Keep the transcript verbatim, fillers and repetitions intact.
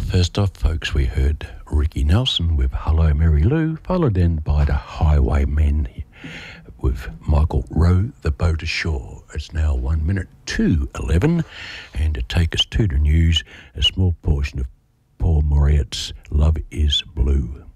First off, folks, we heard Ricky Nelson with Hello Mary Lou, followed then by the Highwaymen with Michael Rowe, The Boat Ashore. It's now one minute to eleven, and to take us to the news, a small portion of Paul Moriarty's Love is Blue.